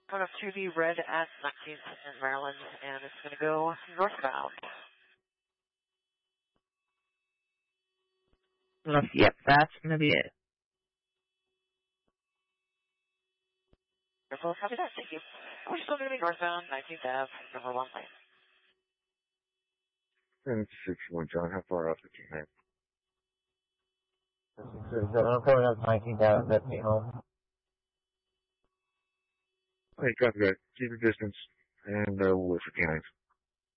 Going up to the red at 19th in Maryland, and it's going to go northbound. Yep, that's going to be it. Careful, copy that, thank you. We're still going to be northbound, 19th Ave, number 1 lane. And it's 61, John. How far off did you have? I'm coming up 19th Ave, that's me home. Hey, copy that. Keep your distance, and we'll wait for cannons.